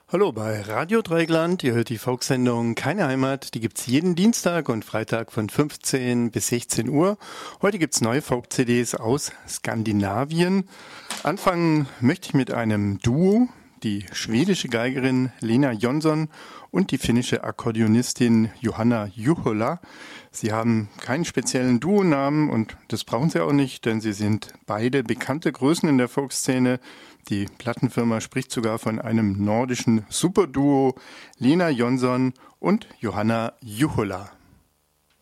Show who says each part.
Speaker 1: Hallo bei Radio Dreieckland. Ihr hört die Folksendung Keine Heimat. Die gibt's jeden Dienstag und Freitag von 15 bis 16 Uhr. Heute gibt's neue Folk-CDs aus Skandinavien. Anfangen möchte ich mit einem Duo. Die schwedische Geigerin Lena Jonsson und die finnische Akkordeonistin Johanna Juhola. Sie haben keinen speziellen Duonamen und das brauchen sie auch nicht, denn sie sind beide bekannte Größen in der Folkszene. Die Plattenfirma spricht sogar von einem nordischen Superduo, Lena Jonsson und Johanna Juhola.